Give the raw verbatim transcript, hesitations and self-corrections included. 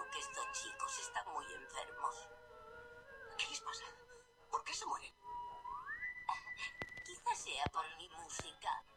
Creo que estos chicos están muy enfermos. ¿Qué les pasa? ¿Por qué se mueren? Quizás sea por mi música.